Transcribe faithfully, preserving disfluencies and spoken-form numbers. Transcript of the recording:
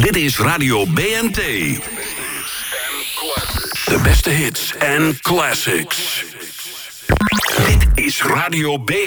Dit is Radio B N T. De beste hits en classics. Dit is Radio B